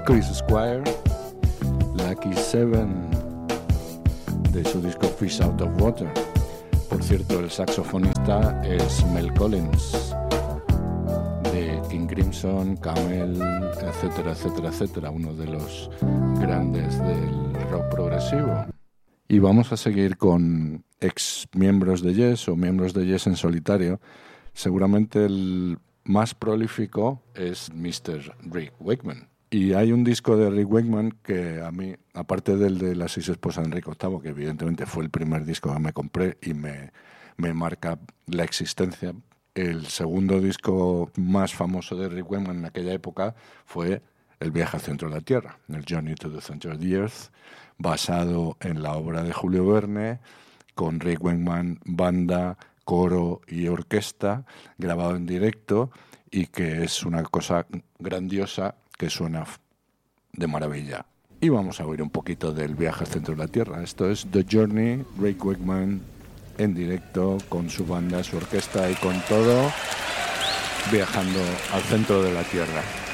Chris Squire, Lucky Seven, de su disco Fish Out of Water. Por cierto, el saxofonista es Mel Collins, de King Crimson, Camel, etcétera, etcétera, etcétera, uno de los grandes del rock progresivo. Y vamos a seguir con ex miembros de Yes o miembros de Yes en solitario. Seguramente el más prolífico es Mr. Rick Wakeman. Y hay un disco de Rick Wakeman que a mí, aparte del de Las 6 esposas de Enrique VIII, que evidentemente fue el primer disco que me compré y me marca la existencia, el segundo disco más famoso de Rick Wakeman en aquella época fue El viaje al centro de la Tierra, el Journey to the Center of the Earth, basado en la obra de Julio Verne, con Rick Wakeman, banda, coro y orquesta, grabado en directo, y que es una cosa grandiosa que suena de maravilla. Y vamos a oír un poquito del viaje al centro de la Tierra. Esto es The Journey, Rick Wakeman en directo con su banda, su orquesta y con todo, viajando al centro de la Tierra.